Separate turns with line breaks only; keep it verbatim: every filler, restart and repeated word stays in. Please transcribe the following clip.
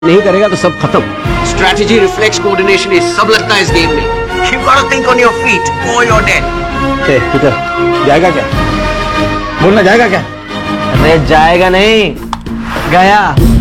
नहीं करेगा तो सब खत्म।
Strategy, reflex, coordination ये सब लगता है इस गेम में। You gotta think on your feet or you're dead.
A, Peter, जाएगा क्या? बोलना जाएगा क्या?
अरे जाएगा नहीं, गया।